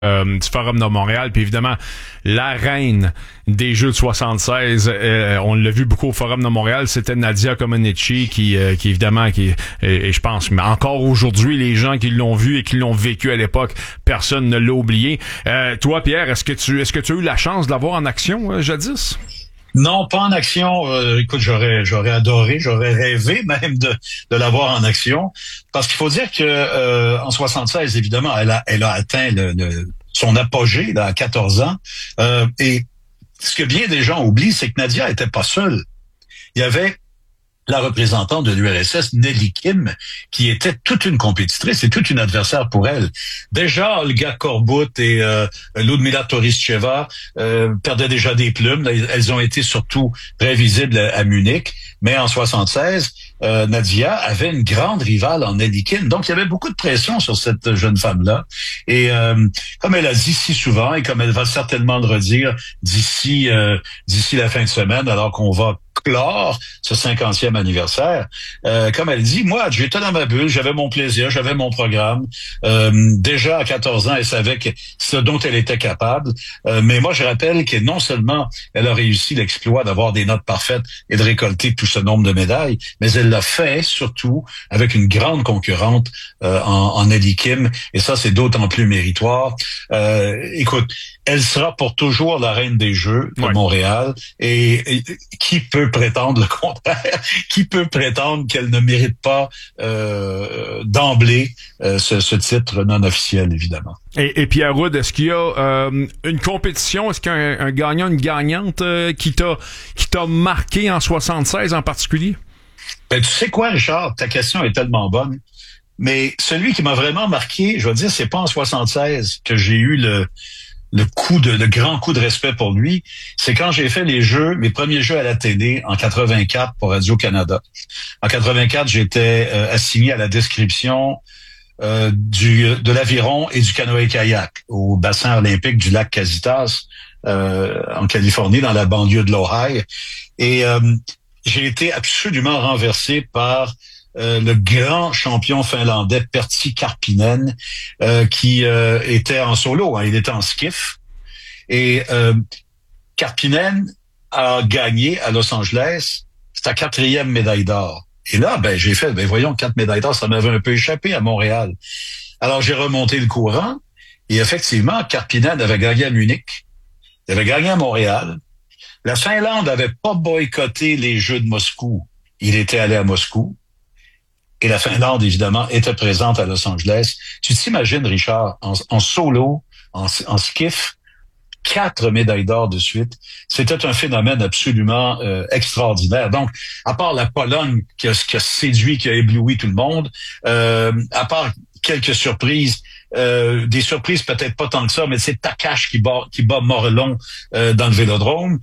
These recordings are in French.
du Forum de Montréal, puis évidemment la reine des Jeux de 76, on l'a vu beaucoup au Forum de Montréal, c'était Nadia Comaneci qui évidemment et je pense mais encore aujourd'hui les gens qui l'ont vu et qui l'ont vécu à l'époque, personne ne l'a oublié. Toi Pierre, est-ce que tu as eu la chance de la voir en action jadis? Non, pas en action. Écoute, j'aurais adoré, j'aurais rêvé même de la voir en action, parce qu'il faut dire que en 76, évidemment, elle a atteint son apogée là, à 14 ans. Et ce que bien des gens oublient, c'est que Nadia était pas seule. Il y avait la représentante de l'URSS, Nelly Kim, qui était toute une compétitrice et toute une adversaire pour elle. Déjà, Olga Korbut et Ludmila Toryscheva perdaient déjà des plumes. Elles ont été surtout très visibles à Munich. Mais en 76, Nadia avait une grande rivale en Nelly Kim. Donc, il y avait beaucoup de pression sur cette jeune femme-là. Et comme elle a dit si souvent, et comme elle va certainement le redire d'ici la fin de semaine, alors qu'on va clore ce 50e anniversaire, comme elle dit, moi, j'étais dans ma bulle, j'avais mon plaisir, j'avais mon programme. Déjà à 14 ans, elle savait ce dont elle était capable. Mais moi, je rappelle que non seulement elle a réussi l'exploit d'avoir des notes parfaites et de récolter tout ce nombre de médailles, mais elle l'a fait surtout avec une grande concurrente en Nelly Kim. Et ça, c'est d'autant plus méritoire. Écoute, elle sera pour toujours la reine des Jeux de Montréal. Et qui peut prétendre le contraire? Qui peut prétendre qu'elle ne mérite pas d'emblée ce titre non officiel, évidemment? Et Pierre Roud, est-ce qu'il y a une compétition, est-ce qu'il y a un gagnant, une gagnante qui t'a marqué en 76 en particulier? Ben, tu sais quoi, Richard? Ta question est tellement bonne. Mais celui qui m'a vraiment marqué, je veux dire, c'est pas en 76 que j'ai eu le grand coup de respect pour lui, c'est quand j'ai fait mes premiers jeux à la télé en 84 pour Radio-Canada. En 84, j'étais assigné à la description de l'aviron et du canoë-kayak au bassin olympique du lac Casitas en Californie, dans la banlieue de l'Ohio. Et j'ai été absolument renversé par le grand champion finlandais Pertti Karppinen qui était en solo, hein, il était en skiff. Et Karppinen a gagné à Los Angeles sa 4e médaille d'or. Et là, j'ai fait, voyons, 4 médailles d'or, ça m'avait un peu échappé à Montréal. Alors j'ai remonté le courant et effectivement, Karppinen avait gagné à Munich, il avait gagné à Montréal. La Finlande n'avait pas boycotté les Jeux de Moscou. Il était allé à Moscou. Et la Finlande, évidemment, était présente à Los Angeles. Tu t'imagines, Richard, en solo, en skiff, 4 médailles d'or de suite. C'était un phénomène absolument extraordinaire. Donc, à part la Pologne qui a séduit, qui a ébloui tout le monde, à part quelques surprises, des surprises peut-être pas tant que ça, mais c'est Takash qui bat Morelon dans le Vélodrome.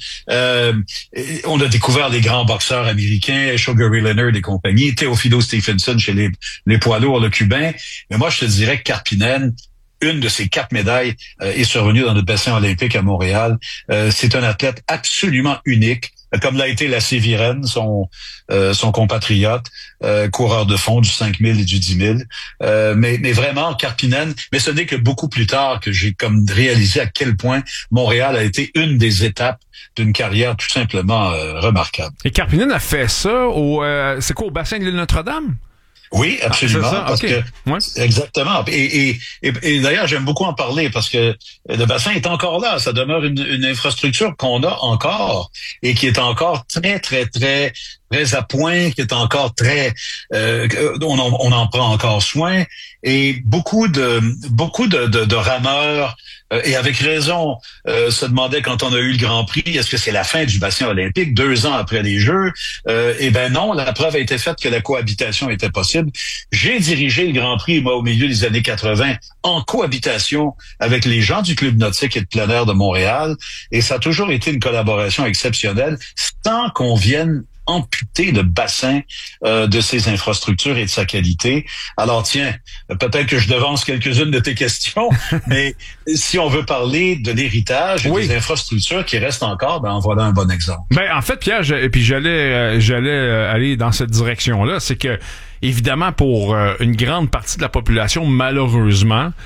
On a découvert les grands boxeurs américains, Sugar Ray Leonard et compagnie, Teofilo Stephenson chez les poids lourds, le cubain. Mais moi, je te dirais que Karppinen, une de ces 4 médailles est survenue dans le bassin olympique à Montréal. C'est un athlète absolument unique, comme l'a été la Sévirène, son compatriote, coureur de fond du 5000 et du 10 000. Mais vraiment, Karppinen, mais ce n'est que beaucoup plus tard que j'ai comme réalisé à quel point Montréal a été une des étapes d'une carrière tout simplement remarquable. Et Karppinen a fait ça c'est quoi, au bassin de l'île Notre-Dame? Oui, absolument. Ça? Parce Okay. que, exactement. Et d'ailleurs, j'aime beaucoup en parler parce que le bassin est encore là. Ça demeure une infrastructure qu'on a encore et qui est encore très, très, très, très à point, qui est encore très, on en prend encore soin. Et beaucoup de rameurs, et avec raison, se demandaient quand on a eu le Grand Prix, est-ce que c'est la fin du bassin olympique 2 ans après les Jeux? Eh ben non, la preuve a été faite que la cohabitation était possible. J'ai dirigé le Grand Prix, moi, au milieu des années 80, en cohabitation avec les gens du Club nautique et de plein air de Montréal, et ça a toujours été une collaboration exceptionnelle, sans qu'on vienne amputer le bassin de ses infrastructures et de sa qualité. Alors tiens, peut-être que je devance quelques-unes de tes questions, mais si on veut parler de l'héritage et des infrastructures qui restent encore, en voilà un bon exemple. En fait, Pierre, j'allais aller dans cette direction-là, c'est que évidemment pour une grande partie de la population, malheureusement,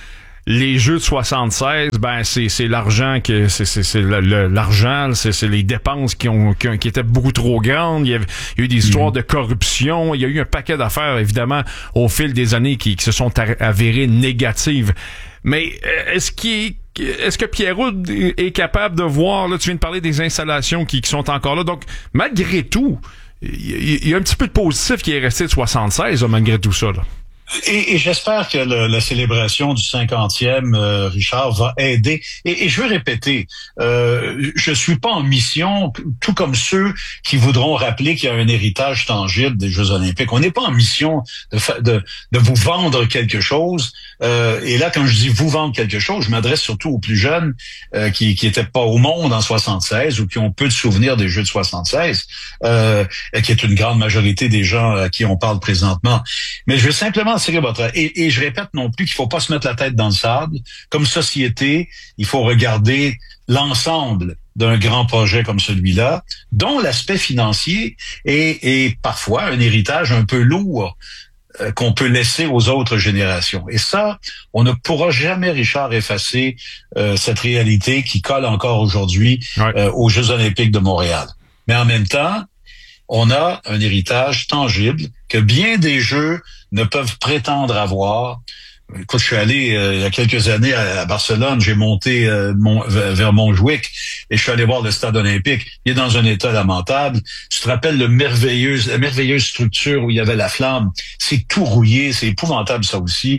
les Jeux de 76, ben c'est l'argent que c'est l'argent, c'est les dépenses qui étaient beaucoup trop grandes. Il y a eu des histoires de corruption. Il y a eu un paquet d'affaires, évidemment, au fil des années qui se sont avérées négatives. Mais est-ce que Pierrot est capable de voir, là, tu viens de parler des installations qui sont encore là, donc malgré tout, il y a un petit peu de positif qui est resté de 76, là, malgré tout ça, là. Et j'espère que la célébration du 50e, Richard, va aider. Et je veux répéter, je suis pas en mission, tout comme ceux qui voudront rappeler qu'il y a un héritage tangible des Jeux Olympiques. On n'est pas en mission de vous vendre quelque chose. Et là, quand je dis vous vendre quelque chose, je m'adresse surtout aux plus jeunes qui étaient pas au monde en 76 ou qui ont peu de souvenirs des Jeux de 76, qui est une grande majorité des gens à qui on parle présentement. Mais je veux simplement et je répète non plus qu'il faut pas se mettre la tête dans le sable. Comme société, il faut regarder l'ensemble d'un grand projet comme celui-là, dont l'aspect financier est parfois un héritage un peu lourd qu'on peut laisser aux autres générations. Et ça, on ne pourra jamais, Richard, effacer cette réalité qui colle encore aujourd'hui aux Jeux Olympiques de Montréal. Mais en même temps, on a un héritage tangible que bien des Jeux ne peuvent prétendre avoir. Écoute, je suis allé il y a quelques années à Barcelone, j'ai monté vers Montjuïc et je suis allé voir le stade olympique. Il est dans un état lamentable. Tu te rappelles la merveilleuse structure où il y avait la flamme. C'est tout rouillé, c'est épouvantable ça aussi.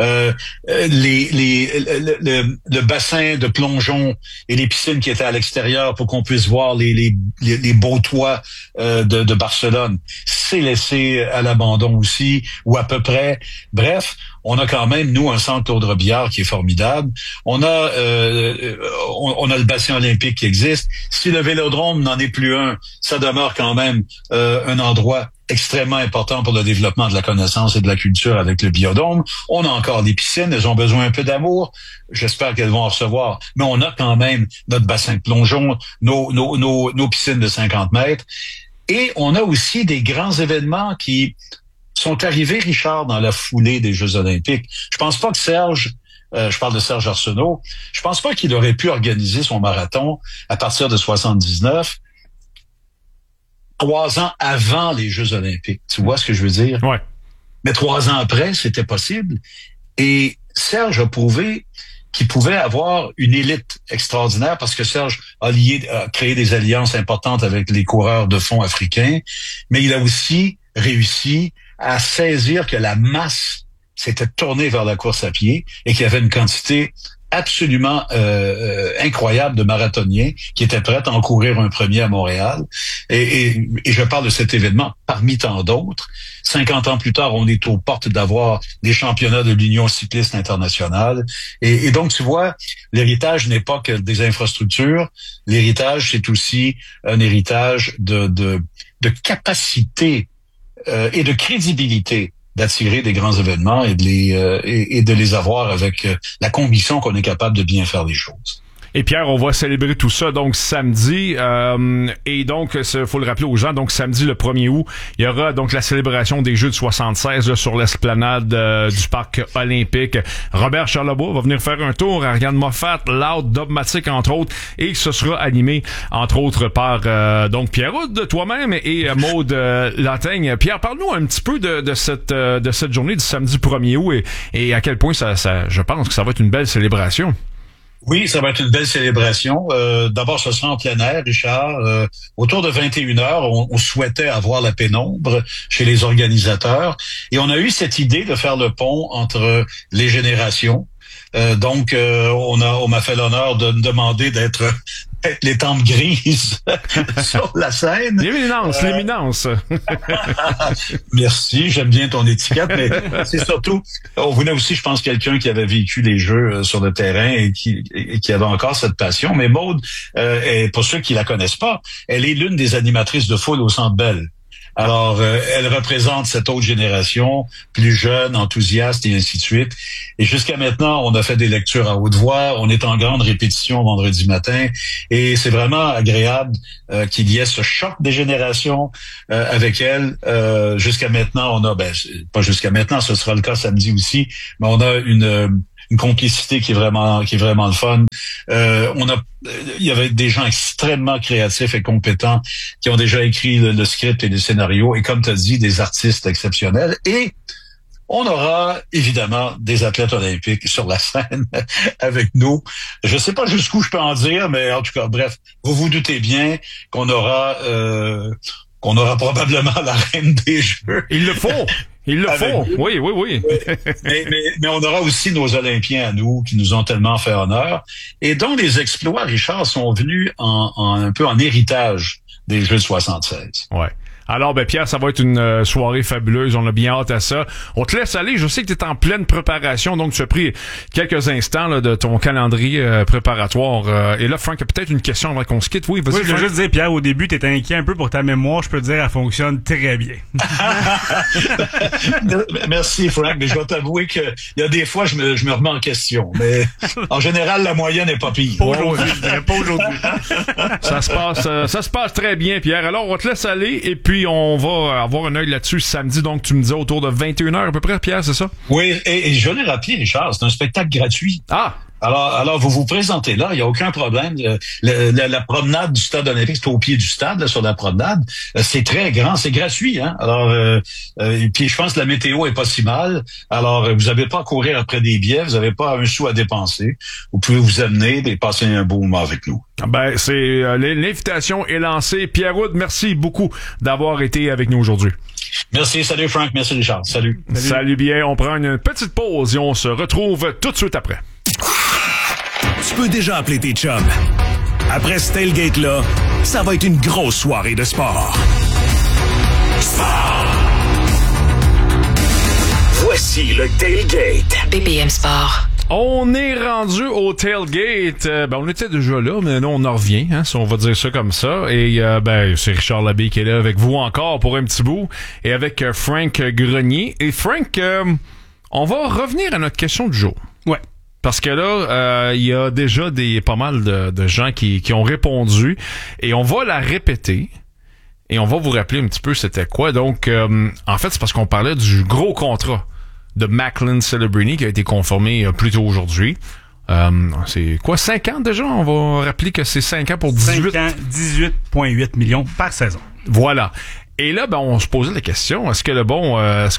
Le bassin de plongeon et les piscines qui étaient à l'extérieur pour qu'on puisse voir les beaux toits de Barcelone, c'est laissé à l'abandon aussi, ou à peu près. Bref, on a quand même, nous, un centre Claude Robillard qui est formidable. On a le bassin olympique qui existe. Si le Vélodrome n'en est plus un, ça demeure quand même un endroit extrêmement important pour le développement de la connaissance et de la culture avec le Biodôme. On a encore des piscines, elles ont besoin un peu d'amour. J'espère qu'elles vont en recevoir. Mais on a quand même notre bassin de plongeon, nos piscines de 50 mètres. Et on a aussi des grands événements qui sont arrivés, Richard, dans la foulée des Jeux Olympiques. Je pense pas que Serge, je parle de Serge Arsenault, je pense pas qu'il aurait pu organiser son marathon à partir de 79, 3 ans avant les Jeux Olympiques. Tu vois ce que je veux dire? Ouais. Mais 3 ans après, c'était possible. Et Serge a prouvé qu'il pouvait avoir une élite extraordinaire parce que Serge a créé des alliances importantes avec les coureurs de fond africains, mais il a aussi réussi à saisir que la masse s'était tournée vers la course à pied et qu'il y avait une quantité absolument incroyable de marathoniens qui étaient prêts à en courir un premier à Montréal. Et je parle de cet événement parmi tant d'autres. 50 ans plus tard, on est aux portes d'avoir des championnats de l'Union cycliste internationale. Et donc, tu vois, l'héritage n'est pas que des infrastructures. L'héritage, c'est aussi un héritage de capacité et de crédibilité d'attirer des grands événements et de les avoir avec la conviction qu'on est capable de bien faire les choses. Et Pierre, on va célébrer tout ça donc samedi et donc faut le rappeler aux gens, donc samedi le 1er août, il y aura donc la célébration des Jeux de 76 là, sur l'esplanade du parc olympique. Robert Charlebois va venir faire un tour, Ariane Moffat, Loud, Dogmatic entre autres, et ce sera animé entre autres par donc Pierre Houd, toi-même et Maude Lataigne. Pierre, parle-nous un petit peu de cette journée du samedi 1er août et à quel point ça je pense que ça va être une belle célébration. Oui, ça va être une belle célébration. D'abord, ce sera en plein air, Richard. Autour de 21h, on souhaitait avoir la pénombre chez les organisateurs. Et on a eu cette idée de faire le pont entre les générations. Donc, on m'a fait l'honneur de me demander d'être les tempes grises sur la scène. L'éminence. Merci, j'aime bien ton étiquette, mais c'est surtout, on voulait aussi, je pense, quelqu'un qui avait vécu les Jeux sur le terrain et qui avait encore cette passion. Mais Maude, pour ceux qui la connaissent pas, elle est l'une des animatrices de foule au Centre Bell. Alors, elle représente cette autre génération, plus jeune, enthousiaste et ainsi de suite. Et jusqu'à maintenant, on a fait des lectures à haute voix. On est en grande répétition vendredi matin. Et c'est vraiment agréable qu'il y ait ce choc des générations avec elle. Jusqu'à maintenant, on a, pas jusqu'à maintenant, ce sera le cas samedi aussi, mais on a une une complicité qui est vraiment le fun. Il y avait des gens extrêmement créatifs et compétents qui ont déjà écrit le script et le scénario, et comme tu as dit, des artistes exceptionnels. Et on aura évidemment des athlètes olympiques sur la scène avec nous. Je sais pas jusqu'où je peux en dire, mais en tout cas, bref, vous vous doutez bien qu'on aura probablement la reine des Jeux. Il le faut. Il le faut. Oui. Mais on aura aussi nos Olympiens à nous qui nous ont tellement fait honneur et dont les exploits, Richard, sont venus un peu en héritage des Jeux de 76. Ouais. Alors, Pierre, ça va être une soirée fabuleuse. On a bien hâte à ça. On te laisse aller. Je sais que tu es en pleine préparation, donc tu as pris quelques instants là, de ton calendrier préparatoire. Et là, Frank a peut-être une question avant qu'on se quitte. Oui, vas-y. Oui, je veux juste dire, Pierre, au début, tu étais inquiet un peu pour ta mémoire. Je peux te dire, elle fonctionne très bien. Merci, Frank. Mais je dois t'avouer que il y a des fois, je me remets en question. Mais en général, la moyenne n'est pas pire. Pas aujourd'hui, je dirais pas aujourd'hui. Ça se passe très bien, Pierre. Alors, on te laisse aller et puis on va avoir un œil là-dessus samedi. Donc, tu me disais autour de 21h à peu près, Pierre, c'est ça? Oui, et je l'ai rappelé, Richard, c'est un spectacle gratuit. Ah! Alors, vous vous présentez là, il n'y a aucun problème. La promenade du stade olympique, c'est au pied du stade, là, sur la promenade. C'est très grand, c'est gratuit, hein. Alors, et puis je pense que la météo est pas si mal. Alors, vous n'avez pas à courir après des billets, vous n'avez pas un sou à dépenser. Vous pouvez vous amener et passer un beau moment avec nous. L'invitation est lancée. Pierre Houde, merci beaucoup d'avoir été avec nous aujourd'hui. Merci, salut Frank, merci Richard, salut. Salut bien, on prend une petite pause et on se retrouve tout de suite après. Tu peux déjà appeler tes chums. Après ce tailgate-là, ça va être une grosse soirée de sport. Sport! Voici le tailgate. BPM Sport. On est rendu au tailgate. On était déjà là, mais là, on en revient, hein, si on va dire ça comme ça. Et c'est Richard Labbé qui est là avec vous encore pour un petit bout. Et avec Frank Grenier. Et Frank, on va revenir à notre question du jour. Ouais. Parce que là, il y a déjà pas mal de gens qui ont répondu. Et on va la répéter. Et on va vous rappeler un petit peu c'était quoi. Donc, en fait, c'est parce qu'on parlait du gros contrat de Macklin Celebrini qui a été confirmé plus tôt aujourd'hui. C'est quoi, 5 ans déjà? On va rappeler que c'est 5 ans pour 18... 5 ans, 18,8 millions par saison. Voilà. Et là, on se posait la question, est-ce que le bon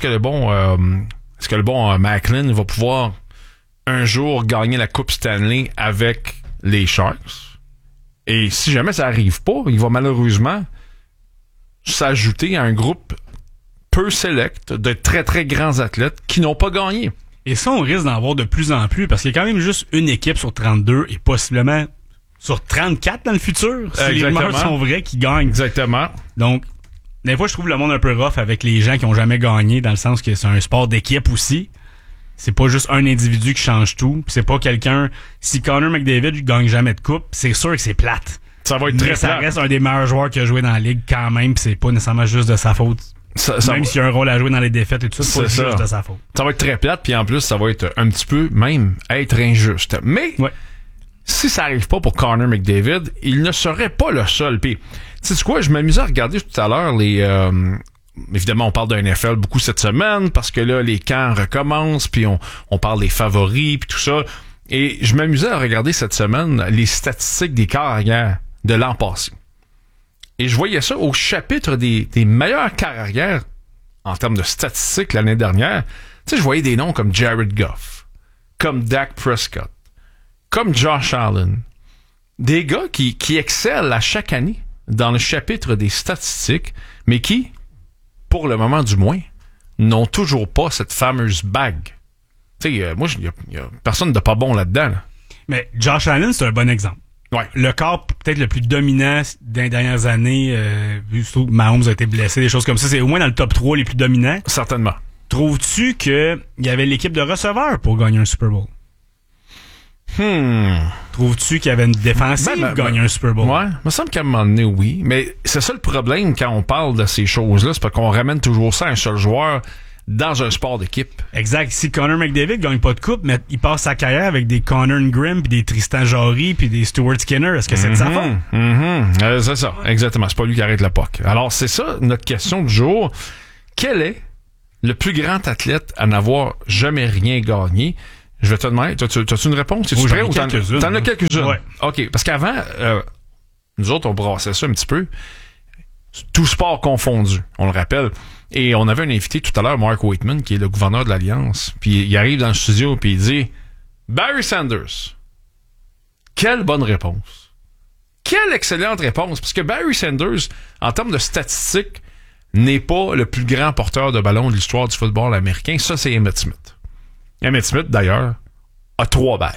Macklin va pouvoir un jour gagner la Coupe Stanley avec les Sharks? Et si jamais ça arrive pas, il va malheureusement s'ajouter à un groupe peu select de très très grands athlètes qui n'ont pas gagné. Et ça, on risque d'en avoir de plus en plus parce qu'il y a quand même juste une équipe sur 32 et possiblement sur 34 dans le futur, si les rumeurs sont vraies, qui gagnent. Exactement. Donc, des fois, je trouve le monde un peu rough avec les gens qui ont jamais gagné, dans le sens que c'est un sport d'équipe aussi. C'est pas juste un individu qui change tout. C'est pas quelqu'un... Si Connor McDavid gagne jamais de coupe, c'est sûr que c'est plate. Ça va être très plate. Ça reste un des meilleurs joueurs qui a joué dans la ligue quand même, pis c'est pas nécessairement juste de sa faute. Même s'il y a un rôle à jouer dans les défaites et tout ça, c'est pas juste de sa faute. Ça va être très plate, puis en plus, ça va être un petit peu même être injuste. Mais si ça arrive pas pour Connor McDavid, il ne serait pas le seul. Puis, tu sais quoi, je m'amusais à regarder tout à l'heure évidemment, on parle d'un NFL beaucoup cette semaine parce que là, les camps recommencent, puis on parle des favoris, puis tout ça. Et je m'amusais à regarder cette semaine les statistiques des carrières de l'an passé. Et je voyais ça au chapitre des meilleures carrières en termes de statistiques l'année dernière. Tu sais, je voyais des noms comme Jared Goff, comme Dak Prescott, comme Josh Allen. Des gars qui excellent à chaque année dans le chapitre des statistiques, mais qui, pour le moment du moins, n'ont toujours pas cette fameuse bague. Tu sais, moi, il y a personne de pas bon là-dedans. Là. Mais Josh Allen, c'est un bon exemple. Ouais. Le corps peut-être le plus dominant des dernières années, vu que Mahomes a été blessé, des choses comme ça, c'est au moins dans le top 3 les plus dominants. Certainement. Trouves-tu qu'il y avait l'équipe de receveurs pour gagner un Super Bowl? Trouves-tu qu'il y avait une défensive pour gagner un Super Bowl? Ouais, il me semble qu'à un moment donné, oui. Mais c'est ça le problème quand on parle de ces choses-là, c'est parce qu'on ramène toujours ça à un seul joueur dans un sport d'équipe. Exact. Si Connor McDavid gagne pas de coupe, mais il passe sa carrière avec des Connor Grimm, puis des Tristan Jarry, puis des Stuart Skinner, est-ce que c'est de sa faute? C'est ça, exactement. C'est pas lui qui arrête la POC. Alors, c'est ça notre question du jour. Quel est le plus grand athlète à n'avoir jamais rien gagné? Je vais te demander, t'as-tu une réponse? Oh, Es-tu prêt j'en ai ou quelques-unes, t'en as quelques-unes? Ouais. OK, parce qu'avant, nous autres, on brassait ça un petit peu. Tout sport confondu, on le rappelle. Et on avait un invité tout à l'heure, Mark Waitman, qui est le gouverneur de l'Alliance. Puis il arrive dans le studio puis il dit « Barry Sanders. » Quelle bonne réponse. Quelle excellente réponse. Parce que Barry Sanders, en termes de statistiques, n'est pas le plus grand porteur de ballon de l'histoire du football américain. Ça, c'est Emmitt Smith. Emmitt Smith, d'ailleurs, a 3 bagues.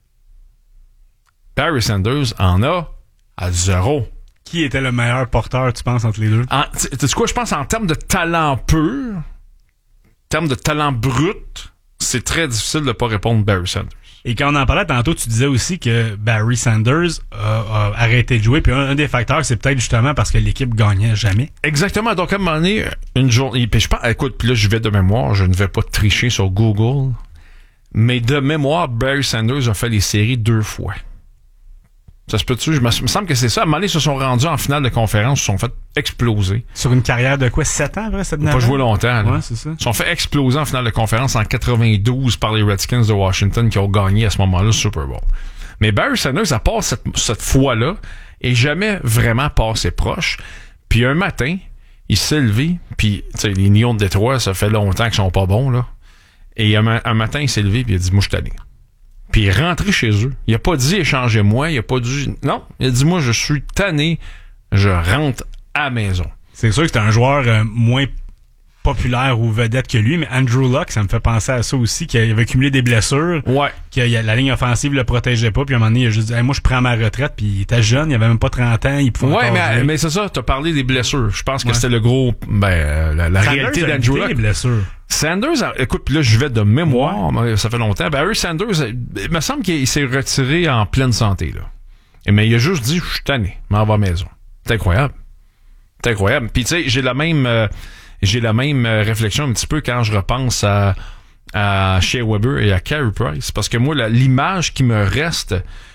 Barry Sanders en a à 0. Qui était le meilleur porteur, tu penses, entre les deux? Tu sais quoi, je pense en termes de talent pur, en termes de talent brut, c'est très difficile de pas répondre Barry Sanders. Et quand on en parlait tantôt, tu disais aussi que Barry Sanders a arrêté de jouer. Puis un des facteurs, c'est peut-être justement parce que l'équipe gagnait jamais. Exactement. Donc, à un moment donné, une journée... Puis je pense, écoute, puis là, je vais de mémoire, je ne vais pas tricher sur Google, mais de mémoire, Barry Sanders a fait les séries 2 fois. Ça se peut-tu? Il me semble que c'est ça. À un moment donné, ils se sont rendus en finale de conférence, ils se sont fait exploser. Sur une carrière de quoi? 7 ans, vrai? 7 Ils n'ont pas joué longtemps. Là. Ouais, c'est ça. Ils se sont fait exploser en finale de conférence en 92 par les Redskins de Washington qui ont gagné à ce moment-là le Super Bowl. Mais Barry Sanders, à part cette fois-là, est jamais vraiment passé proche. Puis un matin, il s'est levé, puis les Lions de Détroit, ça fait longtemps qu'ils sont pas bons, là. Et un matin, il s'est levé, puis il a dit « Moi, je suis tanné. » Puis il est rentré chez eux. Il a pas dit « Échangez-moi », il a pas dit... Non, il a dit « Moi, je suis tanné, je rentre à la maison. » C'est sûr que c'était un joueur moins populaire ou vedette que lui, mais Andrew Luck, ça me fait penser à ça aussi, qu'il avait accumulé des blessures, Ouais. que la ligne offensive le protégeait pas, puis à un moment donné, il a juste dit hey, « Moi, je prends ma retraite », puis il était jeune, il avait même pas 30 ans, il pouvait Ouais, encore jouer. mais c'est ça, t'as parlé des blessures. Je pense que c'était le gros... la réalité d'Andrew Luck. Les blessures. Sanders, écoute, puis là, je vais de mémoire, ça fait longtemps. Barry Sanders, il me semble qu'il s'est retiré en pleine santé, là. Mais il a juste dit, je suis tanné, m'en va à la maison. C'est incroyable. C'est incroyable. Puis tu sais, j'ai la même réflexion un petit peu quand je repense à Shea Weber et à Carey Price. Parce que moi, l'image qui me reste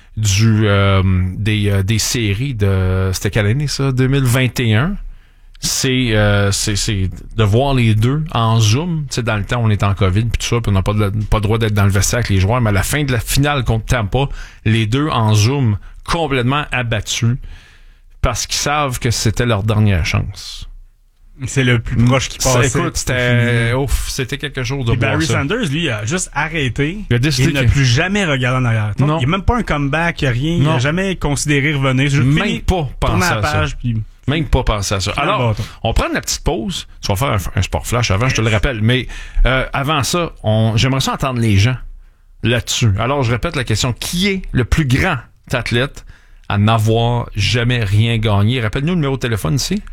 des séries de... C'était quelle année, ça? 2021? C'est de voir les deux en Zoom. Tu sais, dans le temps, on est en COVID puis tout ça, puis on n'a pas le droit d'être dans le vestiaire avec les joueurs, mais à la fin de la finale contre Tampa, les deux en Zoom, complètement abattus, parce qu'ils savent que c'était leur dernière chance. C'est le plus proche qui passait. Écoute, c'était quelque chose de beau. Barry ça. Sanders, lui, a juste arrêté. Il a décidé il n'a plus jamais regardé en arrière. Non. Il n'y a même pas un comeback, rien. Non. Il n'a jamais considéré revenir. Juste même pas pensé à page, ça. Puis... Même pas penser à ça. Alors, on prend la petite pause. Tu vas faire un sport flash avant, je te le rappelle. Mais avant ça, j'aimerais ça entendre les gens là-dessus. Alors, je répète la question. Qui est le plus grand athlète à n'avoir jamais rien gagné? Rappelle-nous le numéro de téléphone ici.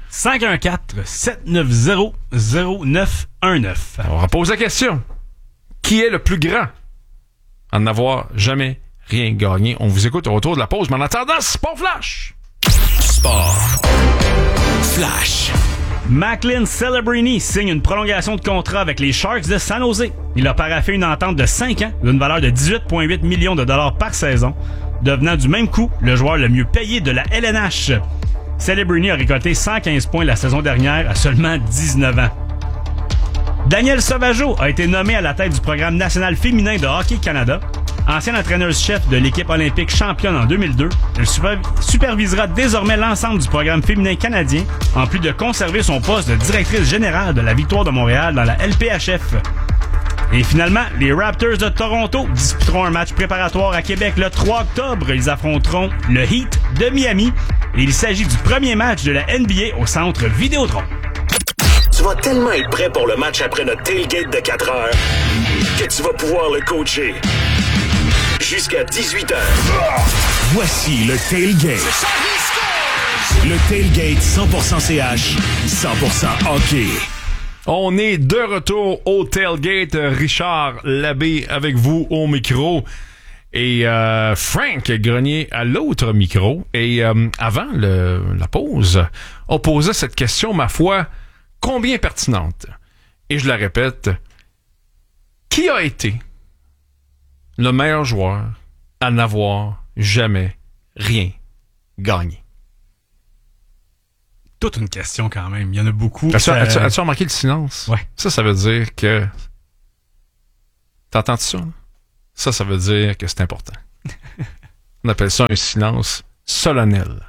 514-790-0919. On repose la question. Qui est le plus grand à n'avoir jamais rien gagné? On vous écoute au retour de la pause. Mais en attendant, Sport Flash! Sport Flash. Macklin Celebrini signe une prolongation de contrat avec les Sharks de San Jose. Il a paraphé une entente de 5 ans d'une valeur de 18,8 millions de dollars par saison, devenant du même coup le joueur le mieux payé de la LNH. Celebrini a récolté 115 points la saison dernière à seulement 19 ans. Daniel Sauvageau a été nommé à la tête du programme national féminin de Hockey Canada. Ancien entraîneur-chef de l'équipe olympique championne en 2002, elle supervisera désormais l'ensemble du programme féminin canadien, en plus de conserver son poste de directrice générale de la Victoire de Montréal dans la LPHF. Et finalement, les Raptors de Toronto disputeront un match préparatoire à Québec le 3 octobre. Ils affronteront le Heat de Miami. Et il s'agit du premier match de la NBA au centre Vidéotron. Tu vas tellement être prêt pour le match après notre tailgate de 4 heures que tu vas pouvoir le coacher. Jusqu'à 18h. Voici le tailgate. Le tailgate 100% CH, 100% hockey. On est de retour au tailgate. Richard Labbé avec vous au micro. Et Frank Grenier à l'autre micro. Et avant la pause, on posait cette question, ma foi, combien pertinente. Et je la répète, qui a été le meilleur joueur à n'avoir jamais rien gagné? Toute une question quand même. Il y en a beaucoup. As-tu remarqué le silence? Ouais. Ça veut dire que... T'entends-tu ça? Là? ça veut dire que c'est important. On appelle ça un silence solennel.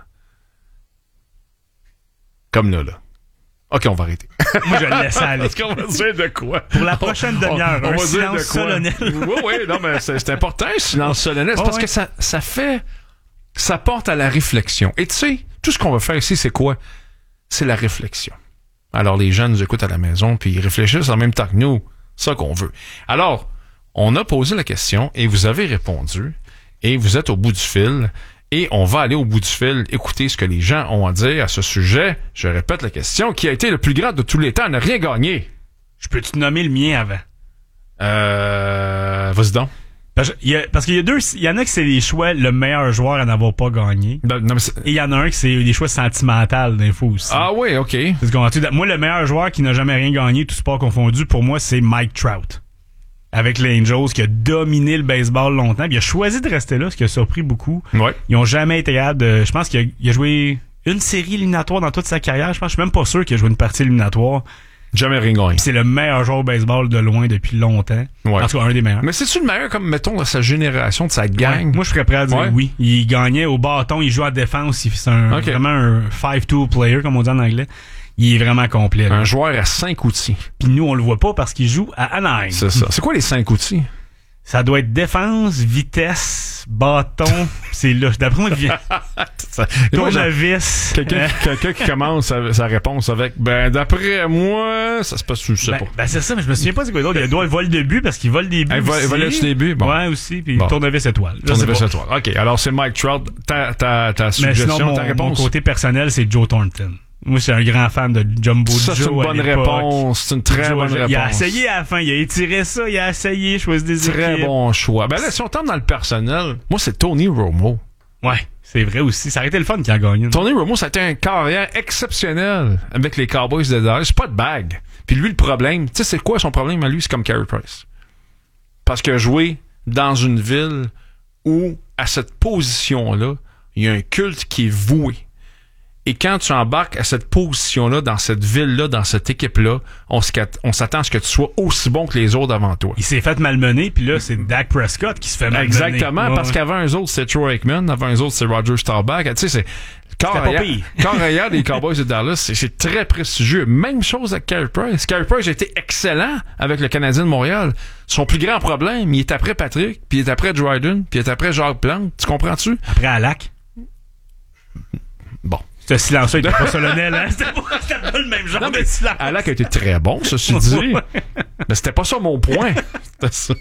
Comme là. OK, on va arrêter. Moi, je le laisse aller. Parce qu'on va dire de quoi? Pour la prochaine demi-heure, on un va silence dire de quoi? solennel. Oui, non, mais c'est important, un silence solennel. C'est parce que ça porte à la réflexion. Et tu sais, tout ce qu'on va faire ici, c'est quoi? C'est la réflexion. Alors, les gens nous écoutent à la maison, puis ils réfléchissent en même temps que nous. C'est ça qu'on veut. Alors, on a posé la question, et vous avez répondu, et vous êtes au bout du fil. Et on va aller au bout du fil, écouter ce que les gens ont à dire à ce sujet. Je répète la question. Qui a été le plus grand de tous les temps à ne rien gagner? Je peux te nommer le mien avant? Vas-y donc. Parce qu'il y en a que c'est les choix, le meilleur joueur à n'avoir pas gagné. Non, mais et il y en a un que c'est des choix sentimentaux d'info aussi. Ah oui, OK. Moi, le meilleur joueur qui n'a jamais rien gagné, tout sport confondu, pour moi, c'est Mike Trout. Avec les Angels, qui a dominé le baseball longtemps. Puis il a choisi de rester là, ce qui a surpris beaucoup. Ouais. Ils ont jamais été capables de... Je pense qu'il a joué une série éliminatoire dans toute sa carrière. Je suis même pas sûr qu'il a joué une partie éliminatoire. Jamais rien gagné. C'est le meilleur joueur au baseball de loin depuis longtemps. Ouais. En tout cas, un des meilleurs. Mais c'est-tu le meilleur, comme, mettons, de sa génération, de sa gang? Ouais. Moi, je serais prêt à dire oui. Il gagnait au bâton, il joue à défense. C'est vraiment un 5-tool player, comme on dit en anglais. Il est vraiment complet. Là. Un joueur à 5 outils. Puis nous, on le voit pas parce qu'il joue à Anaheim. C'est ça. C'est quoi les 5 outils? Ça doit être défense, vitesse, bâton. C'est là. D'après moi, il vient. Tournevis. Quelqu'un qui commence sa réponse avec d'après moi, ça se passe sous ça. C'est ça, mais je me souviens pas c'est quoi d'autre. Il doit le vol de but parce qu'il vole des buts. Il vole des buts. Bon. Ouais, aussi. Puis tournevis étoile. Tournevis étoile. OK. Alors, c'est Mike Trout. Ta suggestion, sinon, ta réponse. Mon côté personnel, c'est Joe Thornton. Moi, je suis un grand fan de Jumbo Joe. Ça, c'est une bonne réponse. C'est une très bonne réponse. Il a essayé à la fin. Il a étiré ça. Il a essayé. Choisi des équipes. Très bon choix. Là, si on tombe dans le personnel, moi, c'est Tony Romo. Ouais, c'est vrai aussi. Ça aurait été le fun qu'il a gagné. Tony Romo, ça a été une carrière exceptionnelle avec les Cowboys de Dallas. C'est pas de bague. Puis lui, le problème, tu sais, c'est quoi son problème à lui? C'est comme Carey Price. Parce qu'il a joué dans une ville où, à cette position-là, il y a un culte qui est voué. Et quand tu embarques à cette position-là, dans cette ville-là, dans cette équipe-là, on s'attend à ce que tu sois aussi bon que les autres avant toi. Il s'est fait malmener, puis là, c'est Dak Prescott qui se fait malmener. Exactement, parce qu'avant eux autres, c'est Troy Aikman, avant eux autres, c'est Roger Staubach. Tu sais, c'est carrière des Cowboys de Dallas, c'est très prestigieux. Même chose avec Carey Price. Carey Price a été excellent avec le Canadien de Montréal. Son plus grand problème, il est après Patrick, puis il est après Dryden, puis il est après Jacques Plante. Tu comprends-tu? Après Alak. Bon. Ce silence-là était pas solennel, hein? C'était pas le même genre de silence. Alak a été très bon, ceci dit. Mais c'était pas ça mon point. Ça.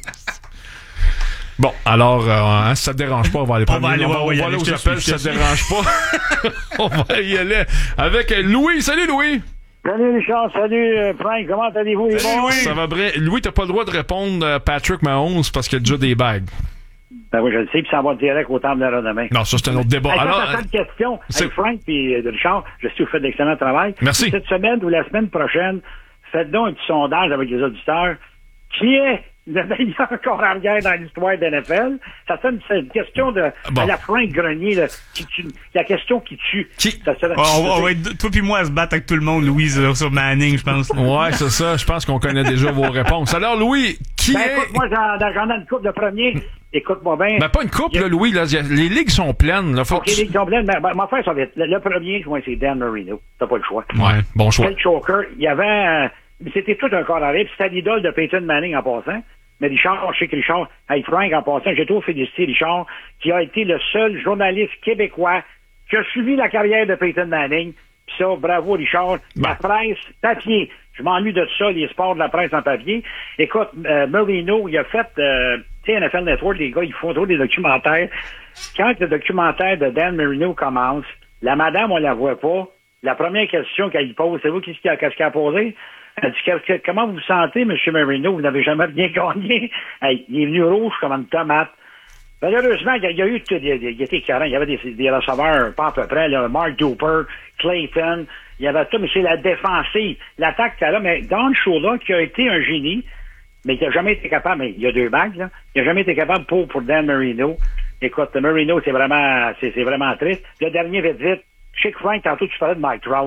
Bon, alors, si ça te dérange pas, on va aller prendre. On va aller aux appels, si ça te dérange pas. On va y aller avec Louis. Salut, Louis! Salut, Richard. Salut, Frank. Comment allez-vous, les bons? Louis. Ça va bien. Louis, t'as pas le droit de répondre Patrick Mahomes parce qu'il y a déjà des bagues. Ben oui, je le sais, puis ça va direct au temple de la renommée. Non, ça, c'est un autre débat. Alors, une question avec Frank et Richard. Je sais que vous faites d'excellent travail. Merci. Cette semaine ou la semaine prochaine, faites donc un petit sondage avec les auditeurs. Qui est le meilleur corps arrière dans l'histoire de l'NFL? Ça serait une question à la Frank Grenier, là, la question qui tue. On va être toi puis moi à se battre avec tout le monde, Louise, sur Manning, je pense. Ouais, c'est ça. Je pense qu'on connaît déjà vos réponses. Alors, Louis, qui est... Écoute, moi, j'en ai une couple de premiers. Écoute-moi bien. Ben, pas une couple, là, Louis. Là, les ligues sont pleines. Là, les ligues sont pleines. Mais ma frère, ça va être. Le premier, c'est Dan Marino. T'as pas le choix. Ouais, bon choix. Quel choker. Il y avait... c'était tout un corps arrière. C'était l'idole de Peyton Manning en passant. Mais Richard, je sais que Richard, hey Frank, en passant, j'ai trop félicité Richard, qui a été le seul journaliste québécois qui a suivi la carrière de Peyton Manning. Puis ça, bravo Richard. La presse, papier. Je m'ennuie de ça, les sports de la presse en papier. Écoute, Marino, il a fait, tu sais, NFL Network, les gars, ils font trop des documentaires. Quand le documentaire de Dan Marino commence, la madame, on la voit pas. La première question qu'elle pose, c'est vous qu'est-ce qu'elle a posé? Elle dit, comment vous vous sentez, M. Marino? Vous n'avez jamais bien gagné. Hey, il est venu rouge comme une tomate. Malheureusement, il y a eu, il était carré. Il y avait des receveurs, pas à peu près, là, Mark Duper, Clayton. Il y avait tout, mais c'est la défensive. L'attaque, c'était là. Mais Don Shula, qui a été un génie, mais qui n'a jamais été capable, mais il y a 2 bagues, là. Il n'a jamais été capable pour Dan Marino. Écoute, Marino, c'est vraiment triste. Le dernier, vite. Je sais que Frank, tantôt, tu parlais de Mike Trout.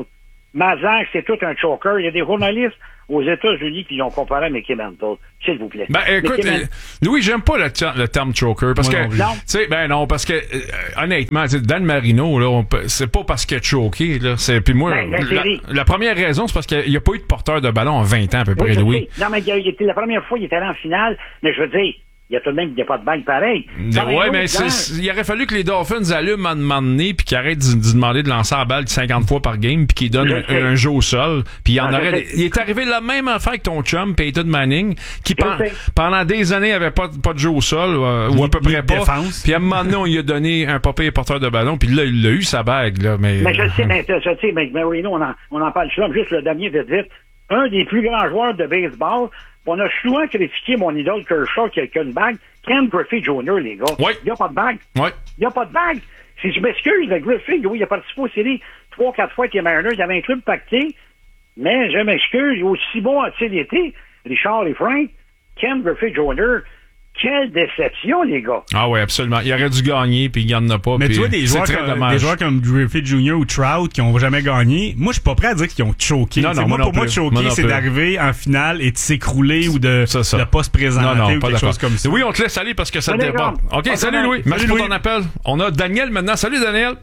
Mazak, c'est tout un choker. Il y a des journalistes aux États-Unis qui l'ont comparé à Mickey Mantle. S'il vous plaît. Ben, écoute, Louis, j'aime pas le terme choker, parce que, parce que, honnêtement, Dan Marino, là, c'est pas parce qu'il a choqué, là. Puis moi, la première raison, c'est parce qu'il n'y a pas eu de porteur de ballon en 20 ans, à peu près, Louis. Non, mais la première fois, il était allé en finale, mais je veux dire, il y a tout de même pas de bague pareil. Ouais, mais il aurait fallu que les Dolphins allument à un moment donné puis qu'ils arrêtent de demander de lancer la balle 50 fois par game puis qu'ils donnent un jeu au sol. Puis il est arrivé la même affaire que ton chum, Peyton Manning, qui pendant des années avait pas de jeu au sol, ou à peu près pas. Puis à un moment donné, on lui a donné un papier porteur de ballon, puis là, il a eu sa bague, là. Mais je sais, mais Marino, on en parle souvent, juste le dernier vite. Un des plus grands joueurs de baseball. On a souvent critiqué mon idole Kershaw qui a une bague. Ken Griffey Jr., les gars. Oui. Il n'y a pas de bague. Oui. Il n'y a pas de bague. Si je m'excuse, le Griffey, oui, il a participé aux séries 3-4 fois avec les Mariners. Il avait un club pacté. Mais je m'excuse, aussi bon a-t-il été, Richard et Frank, Ken Griffey Jr., quelle déception, les gars. Ah oui, absolument. Il aurait dû gagner, puis il n'y en a pas. Mais tu vois, des joueurs comme Griffey Jr. ou Trout qui n'ont jamais gagné, moi, je suis pas prêt à dire qu'ils ont choqué. Pour moi, choquer, c'est d'arriver en finale et de s'écrouler ou de pas se présenter ou quelque chose comme ça. Oui, on te laisse aller parce que ça déborde. OK, salut Louis. Merci pour ton appel. On a Daniel maintenant. Salut, Daniel.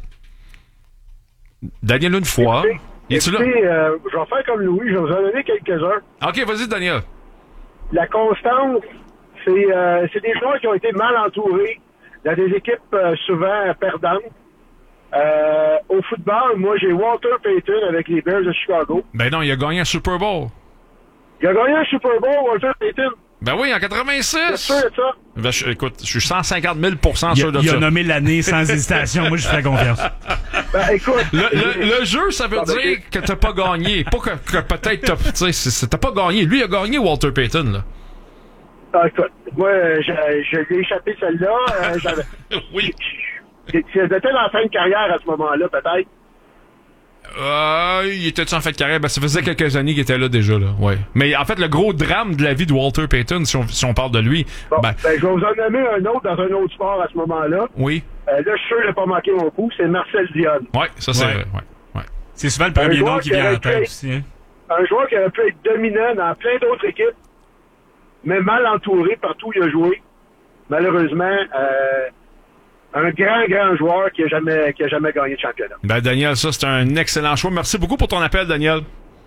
Daniel, une fois. Es-tu là? Je vais faire comme Louis. Je vais vous en donner quelques-uns. OK, vas-y, Daniel. La constance. C'est des joueurs qui ont été mal entourés dans des équipes souvent perdantes. Au football, moi, j'ai Walter Payton avec les Bears de Chicago. Ben non, il a gagné un Super Bowl. Il a gagné un Super Bowl, Walter Payton. Ben oui, en 86. C'est sûr de ça. Ben, écoute, je suis 150 000 sûr de ça. Il a nommé l'année sans hésitation. Moi, je fais confiance. Ben, écoute. Le jeu, ça veut dire que t'as pas gagné. Pas que peut-être t'as pas gagné. Lui, il a gagné Walter Payton, là. Ah, écoute, moi, je lui ai échappé celle-là. Oui. C'était dans la fin de carrière à ce moment-là, peut-être. Il était en fin de carrière? Ben, ça faisait quelques années qu'il était là déjà, là. Ouais. Mais en fait, le gros drame de la vie de Walter Payton, si on parle de lui. Bon, je vais vous en nommer un autre dans un autre sport à ce moment-là. Oui. Là, je suis sûr de pas manquer mon coup, c'est Marcel Dionne. Oui, ça c'est vrai. Ouais. C'est souvent le premier nom qui vient en tête aussi. Hein? Un joueur qui aurait pu être dominant dans plein d'autres équipes, mais mal entouré partout où il a joué. Malheureusement, un grand joueur qui a jamais gagné de championnat. Ben Daniel, ça c'est un excellent choix. Merci beaucoup pour ton appel, Daniel.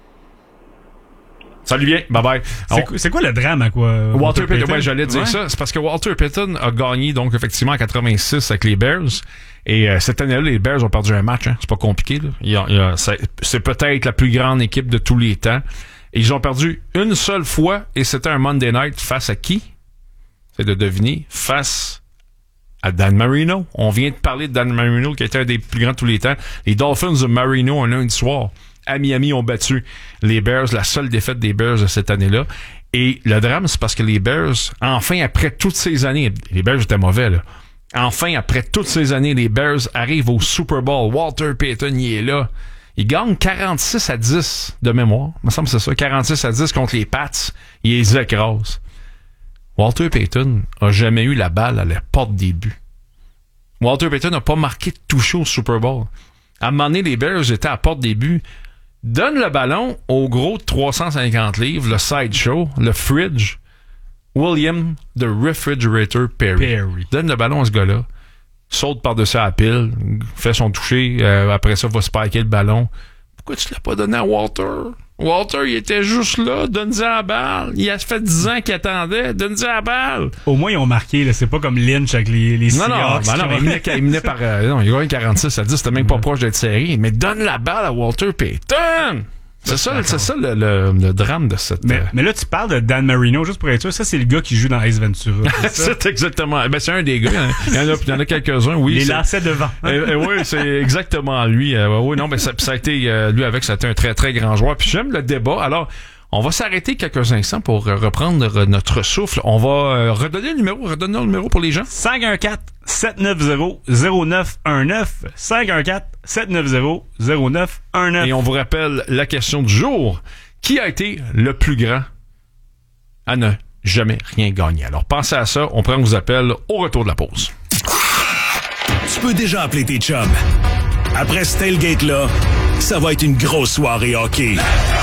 Salut bien, bye bye. C'est quoi le drame à quoi? Walter Payton, ouais, j'allais dire ça. C'est parce que Walter Payton a gagné donc effectivement en 86 avec les Bears. Et cette année-là, les Bears ont perdu un match. Hein. C'est pas compliqué. Là. C'est peut-être la plus grande équipe de tous les temps. Et ils ont perdu une seule fois et c'était un Monday Night face à qui? C'est de deviner. Face à Dan Marino. On vient de parler de Dan Marino qui était un des plus grands de tous les temps. Les Dolphins de Marino un lundi soir à Miami ont battu les Bears, la seule défaite des Bears de cette année-là. Et le drame, c'est parce que les Bears, enfin après toutes ces années, les Bears étaient mauvais là. Enfin après toutes ces années, les Bears arrivent au Super Bowl. Walter Payton il est là. Il gagne 46-10 de mémoire. Il me semble que c'est ça. 46-10 contre les Pats. Il les écrase. Walter Payton a jamais eu la balle à la porte des buts. Walter Payton n'a pas marqué de toucher au Super Bowl. À un moment donné, les Bears étaient à la porte des buts. Donne le ballon au gros de 350 livres, le sideshow, le fridge, William the Refrigerator Perry. Donne le ballon à ce gars-là. Saute par-dessus la pile, fait son toucher, après ça, va spiker le ballon. Pourquoi tu l'as pas donné à Walter? Walter, il était juste là, donne-y la balle. Il a fait 10 ans qu'il attendait, donne-y la balle. Au moins, ils ont marqué, là. C'est pas comme Lynch avec les Seahawks. Non, il menait par... non, il a gagné 46-10, c'était même pas proche d'être série. Mais donne la balle à Walter Payton! C'est ça le drame de cette... Mais là, tu parles de Dan Marino, juste pour être sûr, ça, c'est le gars qui joue dans Ace Ventura. C'est exactement... Ben, c'est un des gars. Il y en a quelques-uns, oui. Les lacets devant. Oui, c'est exactement lui. Oui, non, mais ça a été... lui, avec, ça a été un très, très grand joueur. Puis j'aime le débat. Alors, on va s'arrêter quelques instants pour reprendre notre souffle. On va redonner le numéro pour les gens. 514-790-0919. 514-790-0919. Et on vous rappelle la question du jour. Qui a été le plus grand à ne jamais rien gagner? Alors, pensez à ça. On prend vos appels au retour de la pause. Tu peux déjà appeler tes chums. Après ce tailgate-là, ça va être une grosse soirée hockey.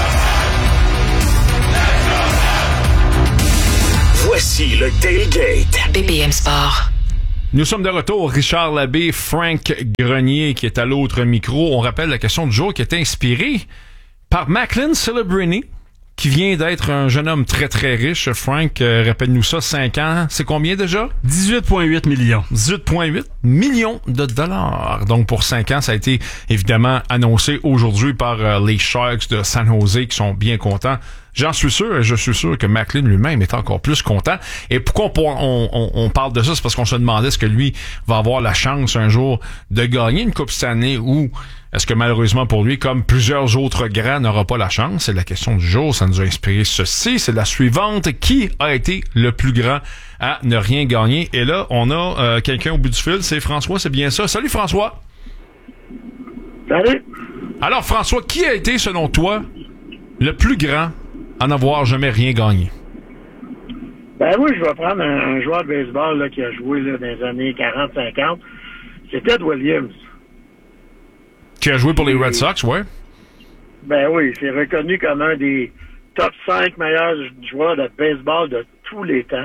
Voici le Tailgate. BPM Sport. Nous sommes de retour. Richard Labbé, Frank Grenier qui est à l'autre micro. On rappelle la question du jour qui est inspirée par Macklin Celebrini, qui vient d'être un jeune homme très très riche. Frank, rappelle-nous ça, 5 ans. C'est combien déjà? 18,8 millions. 18,8 millions de dollars. Donc pour 5 ans, ça a été évidemment annoncé aujourd'hui par les Sharks de San Jose qui sont bien contents. J'en suis sûr, et je suis sûr que Macklin lui-même est encore plus content. Et pourquoi on parle de ça? C'est parce qu'on se demandait est-ce que lui va avoir la chance un jour de gagner une Coupe Stanley ou est-ce que malheureusement pour lui, comme plusieurs autres grands, n'aura pas la chance? C'est la question du jour. Ça nous a inspiré ceci. C'est la suivante. Qui a été le plus grand à ne rien gagner? Et là, on a quelqu'un au bout du fil. C'est François, c'est bien ça. Salut François! Salut! Alors François, qui a été selon toi le plus grand à n'avoir jamais rien gagné? Ben oui, je vais prendre un joueur de baseball là, qui a joué là, dans les années 40-50. C'est Ted Williams. Qui a joué pour les Red Sox, ouais. Ben oui, c'est reconnu comme un des top 5 meilleurs joueurs de baseball de tous les temps.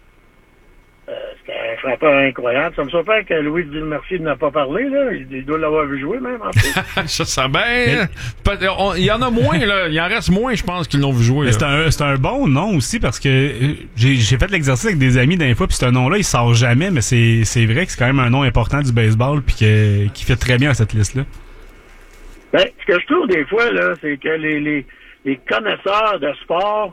C'était un frappeur incroyable. Ça me surprend que Louis Mercier n'a pas parlé, là. Il doit l'avoir vu jouer, même, en plus. Ça sent bien. Il y en a moins, là. Il en reste moins, je pense, qu'ils l'ont vu jouer. C'est un bon nom aussi, parce que j'ai fait l'exercice avec des amis d'un fois, puis ce nom-là, il sort jamais, mais c'est vrai que c'est quand même un nom important du baseball, puis qui fait très bien à cette liste-là. Ben, ce que je trouve des fois, là, c'est que les connaisseurs de sport,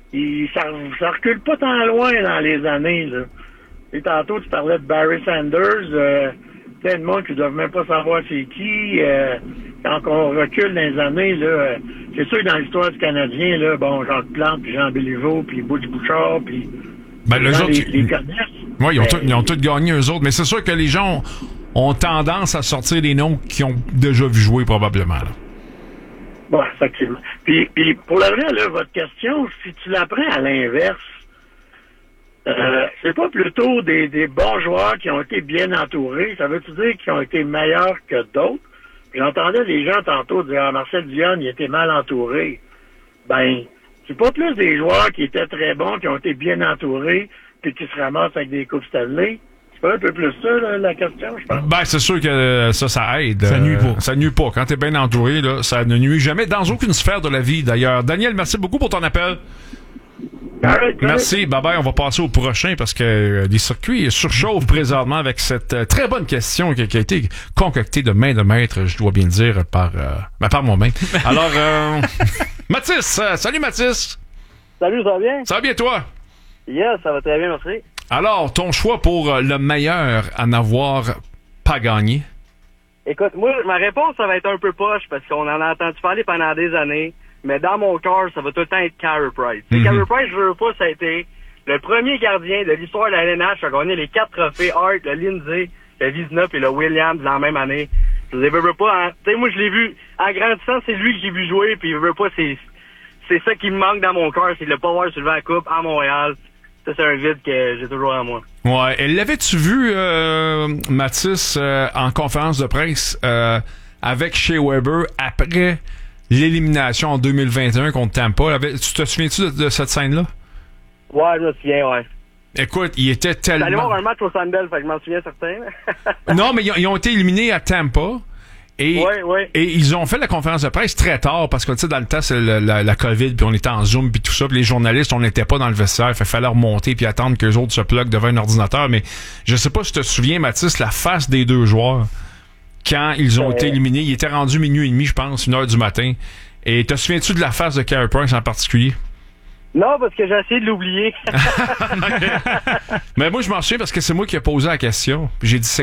ça recule pas tant loin dans les années, là. Et tantôt, tu parlais de Barry Sanders, plein de monde qui ne doivent même pas savoir c'est qui. Quand on recule dans les années, là, c'est sûr que dans l'histoire du Canadien, là, bon, Jacques Plante, puis Jean Béliveau, puis Butch Bouchard, puis les autres, les connaissent. Oui, ils ont tous gagné, eux autres, mais c'est sûr que les gens ont tendance à sortir des noms qu'ils ont déjà vu jouer, probablement. Là. Bon, effectivement. Puis pour la vraie, là, votre question, si tu la prends à l'inverse, c'est pas plutôt des bons joueurs qui ont été bien entourés, ça veut-tu dire qu'ils ont été meilleurs que d'autres? J'entendais les gens tantôt dire Marcel Dionne, il était mal entouré. Ben, c'est pas plus des joueurs qui étaient très bons, qui ont été bien entourés, puis qui se ramassent avec des Coupes Stanley. C'est pas un peu plus ça, là, la question, je pense. Ben, c'est sûr que ça aide. Ça nuit pas. Ça nuit pas. Quand t'es bien entouré, là, ça ne nuit jamais dans aucune sphère de la vie, d'ailleurs. Daniel, merci beaucoup pour ton appel. Merci, bye bye. On va passer au prochain parce que les circuits surchauffent présentement avec cette très bonne question qui a été concoctée de main de maître, je dois bien dire, par moi-même. Alors, Mathis, salut Mathis. Salut, ça va bien? Ça va bien toi? Yes, ça va très bien, merci. Alors, ton choix pour le meilleur à n'avoir pas gagné? Écoute, moi, ma réponse, ça va être un peu poche parce qu'on en a entendu parler pendant des années. Mais dans mon cœur, ça va tout le temps être Carey Price. Carey Price, je veux pas, ça a été le premier gardien de l'histoire de la LNH à gagner les 4 trophées Hart, le Lindsay, le Vizina et le Williams dans la même année. Je veux pas, hein. Tu sais, moi, je l'ai vu, en grandissant, c'est lui que j'ai vu jouer, puis je veux pas, c'est ça qui me manque dans mon cœur, c'est de le pas voir soulever la coupe à Montréal. Ça, c'est un vide que j'ai toujours en moi. Ouais. Et l'avais-tu vu, Mathis, en conférence de presse, avec Shea Weber après l'élimination en 2021 contre Tampa? Tu te souviens-tu de cette scène-là? Ouais, je me souviens, ouais. Écoute, il était tellement... J'allais voir un match au Sandbell, fait que je m'en souviens certain. Non, mais ils ont été éliminés à Tampa. Et ils ont fait la conférence de presse très tard parce que, tu sais, dans le temps, c'est la COVID, puis on était en Zoom, puis tout ça, puis les journalistes, on n'était pas dans le vestiaire, il fallait remonter puis attendre qu'eux autres se pluguent devant un ordinateur. Mais je sais pas si tu te souviens, Mathis, la face des deux joueurs quand ils ont été éliminés. Ils étaient rendus 12:30, je pense, 1h du matin. Et te souviens-tu de la face de Carey Price en particulier? Non, parce que j'ai essayé de l'oublier. Mais moi, je m'en souviens parce que c'est moi qui ai posé la question. J'ai dit,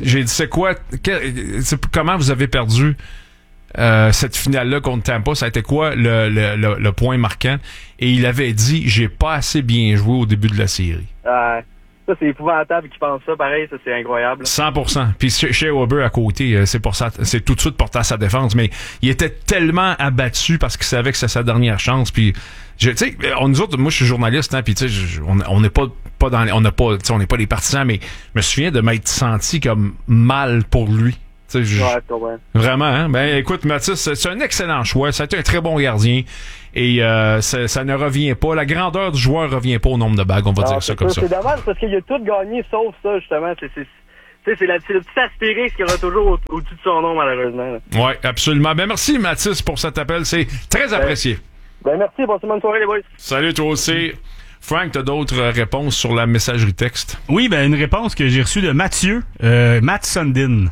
comment vous avez perdu cette finale-là contre Tampa? Ça a été quoi le point marquant? Et il avait dit, j'ai pas assez bien joué au début de la série. Ça, c'est épouvantable qu'ils pensent ça. Pareil, ça, c'est incroyable. 100%. Puis Shea Weber à côté, c'est tout de suite porté à sa défense. Mais il était tellement abattu parce qu'il savait que c'était sa dernière chance. Puis, tu sais, nous autres, moi, je suis journaliste, hein, puis tu sais, on n'est pas dans, on n'est pas les partisans, mais je me souviens de m'être senti comme mal pour lui. Vraiment, hein? Ben, écoute, Mathis, c'est un excellent choix. Ça a été un très bon gardien. Et ça ne revient pas. La grandeur du joueur revient pas au nombre de bagues, on va dire ça comme ça. C'est dommage parce qu'il a tout gagné sauf ça, justement. C'est le petit astérisque qui aura toujours au-dessus de son nom, malheureusement. Oui, absolument. Ben, merci, Mathis, pour cet appel. C'est très apprécié. Ben, merci. Bonne soirée, les boys. Salut, toi aussi. Frank, t'as d'autres réponses sur la messagerie texte? Oui, ben, une réponse que j'ai reçue de Mathieu, Matt Sundin.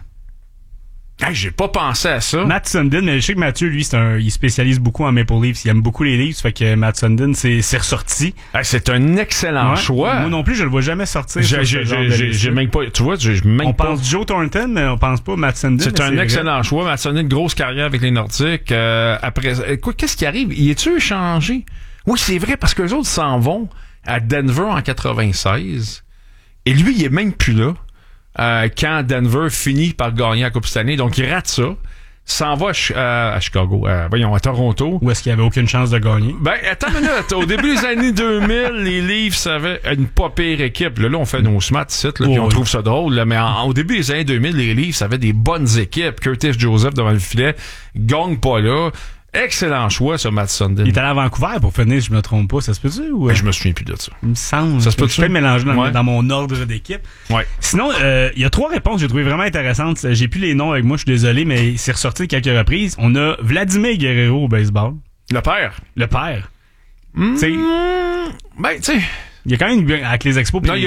Hey, j'ai pas pensé à ça. Matt Sundin, mais je sais que Mathieu, lui, il spécialise beaucoup en Maple Leafs. Il aime beaucoup les Leafs, fait que Matt Sundin, c'est ressorti. Hey, c'est un excellent choix. Moi non plus, je le vois jamais sortir. J'ai même pas, tu vois, on pense Joe Thornton, mais on pense pas Matt Sundin. C'est un excellent choix. Matt Sundin, grosse carrière avec les Nordiques. Après, écoute, qu'est-ce qui arrive? Y est-tu échangé? Oui, c'est vrai, parce qu'eux autres s'en vont à Denver en 96. Et lui, il est même plus là. Quand Denver finit par gagner la Coupe Stanley. Donc, il rate ça. S'en va à Chicago. À Toronto. Où est-ce qu'il n'y avait aucune chance de gagner? Ben, attends une minute. Au début des années 2000, les Leafs avaient une pas pire équipe. Là, on fait nos smats ici, puis on trouve ça drôle. Là, mais au début des années 2000, les Leafs avaient des bonnes équipes. Curtis Joseph devant le filet. Gagne pas là. Excellent choix, ça, Matt Sundin. Il est allé à Vancouver pour finir, je me trompe pas. Ça se peut-tu? Ou... Je me souviens plus de ça. Il me semble. Ça se peut-tu? Je peux mélanger dans mon ordre d'équipe. Ouais. Sinon, il y a 3 réponses que j'ai trouvées vraiment intéressantes. J'ai plus les noms avec moi, je suis désolé, mais c'est ressorti quelques reprises. On a Vladimir Guerrero au baseball. Le père. Ben, tu sais. Il y a quand même, avec les Expos, il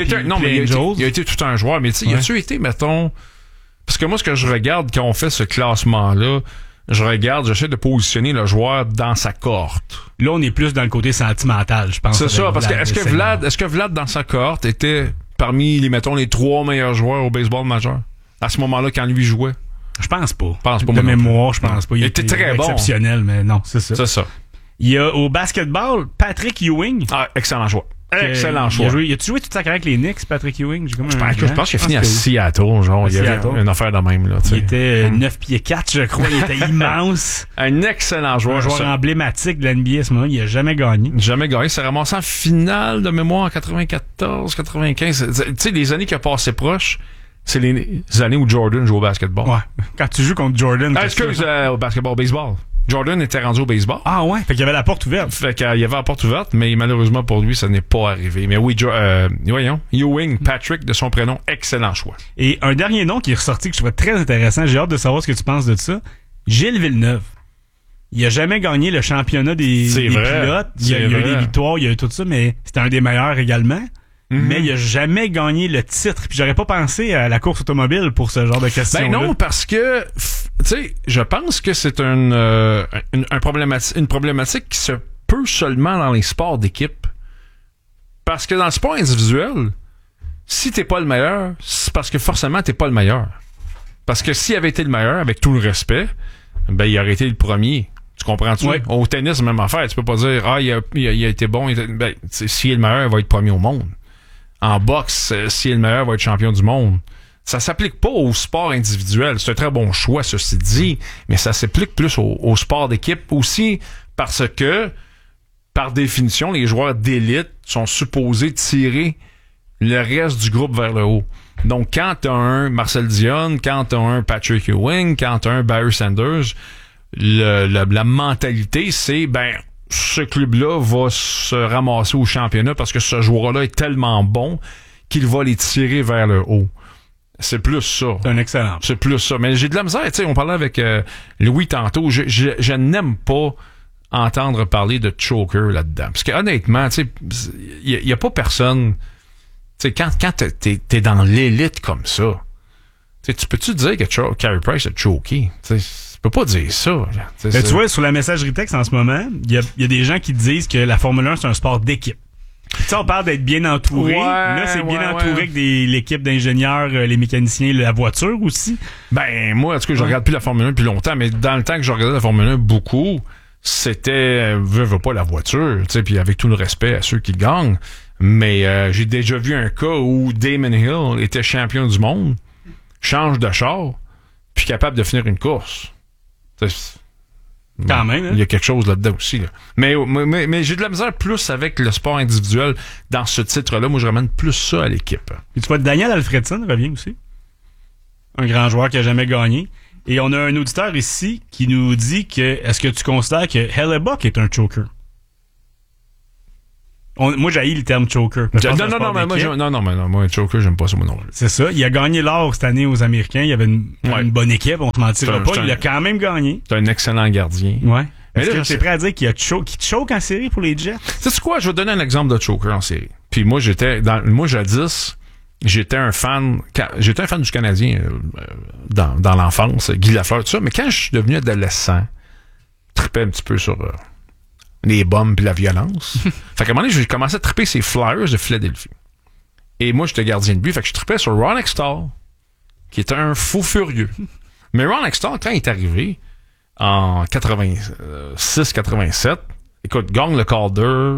a été tout un joueur, mais tu sais, il a-tu été, mettons, parce que moi, ce que je regarde quand on fait ce classement-là, j'essaie de positionner le joueur dans sa cohorte. Là, on est plus dans le côté sentimental, je pense. C'est ça, parce que est-ce que Vlad, dans sa cohorte, était parmi les 3 meilleurs joueurs au baseball majeur? À ce moment-là, quand lui jouait? Je pense pas. De mémoire, je pense pas. Il était très bon. Exceptionnel, mais non, c'est ça. C'est ça. Il y a au basketball, Patrick Ewing. Ah, excellent choix. Excellent choix. Il a-tu joué toute sa carrière avec les Knicks, Patrick Ewing? Je pense qu'il a fini à Seattle, genre. Il y avait une affaire de même, là. Il était 9 pieds 4, je crois. Il était immense. Un excellent joueur. Un joueur emblématique de l'NBA à ce moment-là. Il a jamais gagné. Il s'est ramassé en finale de mémoire en 94, 95. Tu sais, les années qui a passé proche, c'est les années où Jordan joue au basketball. Ouais. Quand tu joues contre Jordan. Au basketball, baseball. Jordan était rendu au baseball. Ah ouais, fait qu'il y avait la porte ouverte. Fait qu'il y avait la porte ouverte, mais malheureusement pour lui, ça n'est pas arrivé. Mais oui, voyons, Ewing, Patrick, de son prénom, excellent choix. Et un dernier nom qui est ressorti que je trouve très intéressant, j'ai hâte de savoir ce que tu penses de ça. Gilles Villeneuve. Il a jamais gagné le championnat des pilotes. Il y a eu des victoires, il y a eu tout ça, mais c'était un des meilleurs également. Mais il a jamais gagné le titre. Puis j'aurais pas pensé à la course automobile pour ce genre de questions-là. Ben non, parce que, tu sais, je pense que c'est une problématique qui se peut seulement dans les sports d'équipe. Parce que dans le sport individuel, si t'es pas le meilleur, c'est parce que forcément t'es pas le meilleur. Parce que s'il avait été le meilleur, avec tout le respect, ben il aurait été le premier. Tu comprends-tu? Oui. Au tennis, même affaire. Tu peux pas dire, il a été bon. S'il est le meilleur, il va être premier au monde. En boxe, s'il est le meilleur, il va être champion du monde. Ça s'applique pas au sport individuel. C'est un très bon choix, ceci dit, mais ça s'applique plus au sport d'équipe aussi parce que, par définition, les joueurs d'élite sont supposés tirer le reste du groupe vers le haut. Donc, quand t'as un Marcel Dionne, quand t'as un Patrick Ewing, quand t'as un Barry Sanders, la mentalité, c'est, ce club-là va se ramasser au championnat parce que ce joueur-là est tellement bon qu'il va les tirer vers le haut. C'est plus ça. C'est un excellent. C'est plus ça. Mais j'ai de la misère. Tu sais, on parlait avec Louis tantôt. Je n'aime pas entendre parler de choker là-dedans. Parce que honnêtement, tu sais, il y a pas personne. Tu sais, quand t'es dans l'élite comme ça, tu peux-tu dire que Carey Price a choqué? Tu sais, tu peux pas dire ça. Tu vois, sur la messagerie texte en ce moment, il y a des gens qui disent que la Formule 1, c'est un sport d'équipe. Tu sais, on parle d'être bien entouré. Là, c'est bien entouré avec l'équipe d'ingénieurs, les mécaniciens, la voiture aussi. Ben, moi, en tout cas, je regarde plus la Formule 1 depuis longtemps, mais dans le temps que je regardais la Formule 1 beaucoup, c'était, veux pas la voiture, tu sais, puis avec tout le respect à ceux qui gagnent. Mais j'ai déjà vu un cas où Damon Hill était champion du monde, change de char, puis capable de finir une course. Quand même, hein? Il y a quelque chose là-dedans aussi. Là. Mais j'ai de la misère plus avec le sport individuel dans ce titre-là. Moi, je ramène plus ça à l'équipe. Et tu vois, Daniel Alfredson revient aussi. Un grand joueur qui a jamais gagné. Et on a un auditeur ici qui nous dit que est-ce que tu considères que Hellebuck est un choker? Moi, j'haïs le terme choker. Moi, choker, j'aime pas ça, moi non plus. C'est ça. Il a gagné l'or cette année aux Américains. Il y avait une bonne équipe, on te mentira pas. Il a quand même gagné. C'est un excellent gardien. Ouais. Est-ce que tu es prêt à dire qu'il te choke en série pour les Jets? Sais-tu quoi? Je vais te donner un exemple de choker en série. Puis moi, jadis, j'étais un fan du Canadien dans l'enfance, Guy Lafleur, tout ça. Mais quand je suis devenu adolescent, je tripais un petit peu sur les bombes puis la violence. Fait qu'à un moment donné, j'ai commencé à triper ces Flyers de Philadelphie. Et moi, j'étais gardien de but. Fait que je tripais sur Ron Hextall, qui était un fou furieux. Mais Ron Hextall, quand il est arrivé en 86-87, écoute, gagne le Calder,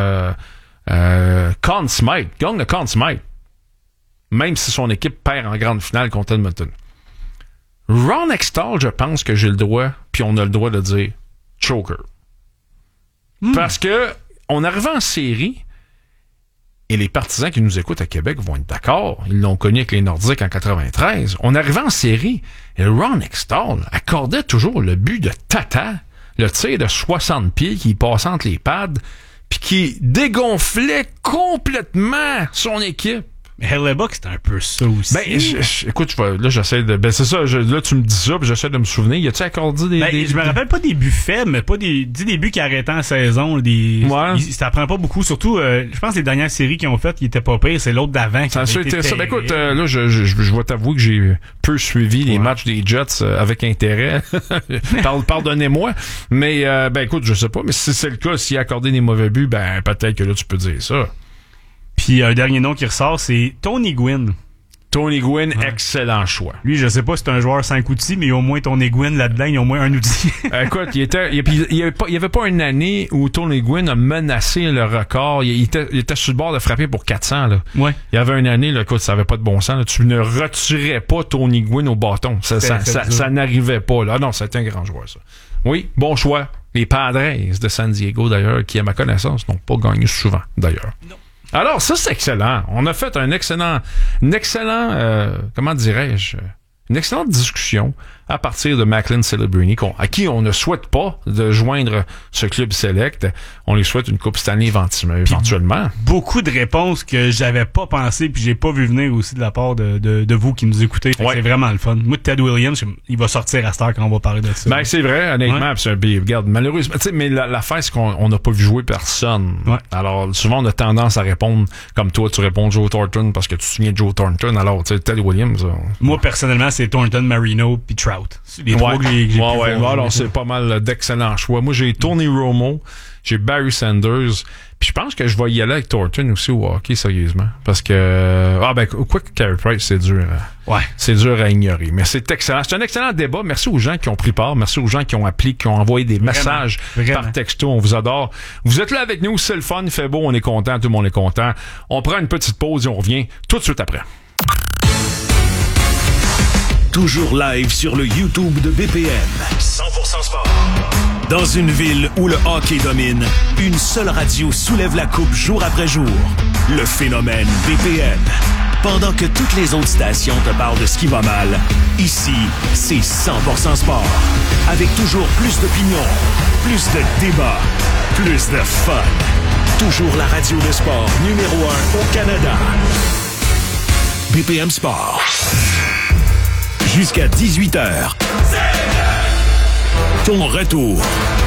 Conn Smythe, gagne le Conn Smythe. Même si son équipe perd en grande finale contre Edmonton. Ron Hextall, je pense que j'ai le droit, puis on a le droit de dire choker. Parce que on arrivait en série, et les partisans qui nous écoutent à Québec vont être d'accord. Ils l'ont connu avec les Nordiques en 93. On arrivait en série, et Ron Hextall accordait toujours le but de Tata, le tir de 60 pieds qui passait entre les pads, puis qui dégonflait complètement son équipe. Mais Hellebuck, c'était un peu ça aussi. Écoute, là, j'essaie de... c'est ça, là, tu me dis ça, puis j'essaie de me souvenir. Y a-tu accordé des... Je me rappelle pas des buts faibles, mais pas des buts qui arrêtaient en saison. Ça prend pas beaucoup. Surtout, je pense que les dernières séries qu'ils ont faites, ils étaient pas pires. C'est l'autre d'avant qui avait été ça. Écoute, là, je vais t'avouer que j'ai peu suivi les matchs des Jets avec intérêt. Pardonnez-moi. Mais, écoute, je sais pas. Mais si c'est le cas, s'il a accordé des mauvais buts, peut-être que là, tu peux dire ça. Puis un dernier nom qui ressort, c'est Tony Gwynn. Tony Gwynn, excellent choix. Lui, je sais pas si c'est un joueur 5 outils, mais il y a au moins Tony Gwynn là-dedans, il y a au moins un outil. Écoute, il y avait pas une année où Tony Gwynn a menacé le record. Il était sur le bord de frapper pour 400, là. Ouais. Il y avait une année, là, écoute, ça avait pas de bon sens, là. Tu ne retirais pas Tony Gwynn au bâton. Ça n'arrivait pas, là. Ah non, c'était un grand joueur, ça. Oui, bon choix. Les Padres de San Diego, d'ailleurs, qui, à ma connaissance, n'ont pas gagné souvent, d'ailleurs. Non. Alors, ça, c'est excellent. On a fait une excellente discussion à partir de Macklin Celebrini, à qui on ne souhaite pas de joindre ce club select. On lui souhaite une Coupe Stanley éventuellement. Beaucoup de réponses que j'avais pas pensé puis j'ai pas vu venir aussi de la part de vous qui nous écoutez. Ouais. C'est vraiment le fun. Moi, Ted Williams, il va sortir à cette heure quand on va parler de ça. C'est vrai, honnêtement. Ouais. Regarde, malheureusement, mais l'affaire, c'est qu'on n'a pas vu jouer personne. Ouais. Alors, souvent, on a tendance à répondre comme toi, tu réponds Joe Thornton parce que tu te souviens de Joe Thornton. Alors, tu sais, Ted Williams. Moi, personnellement, c'est Thornton, Marino puis Trout. Les trois que j'ai alors, c'est pas mal d'excellents choix. Moi, j'ai Tony Romo, j'ai Barry Sanders, puis je pense que je vais y aller avec Thornton aussi au hockey, sérieusement. Parce que, quoi que Carey Price, c'est dur. C'est dur à ignorer. Mais c'est excellent. C'est un excellent débat. Merci aux gens qui ont pris part. Merci aux gens qui ont appelé, qui ont envoyé des messages par texto. On vous adore. Vous êtes là avec nous. C'est le fun. Il fait beau. On est content. Tout le monde est content. On prend une petite pause et on revient tout de suite après. Toujours live sur le YouTube de BPM. 100% sport. Dans une ville où le hockey domine, une seule radio soulève la coupe jour après jour. Le phénomène BPM. Pendant que toutes les autres stations te parlent de ce qui va mal, ici, c'est 100% sport. Avec toujours plus d'opinions, plus de débats, plus de fun. Toujours la radio de sport numéro 1 au Canada. BPM Sport. Jusqu'à 18h. Ton retour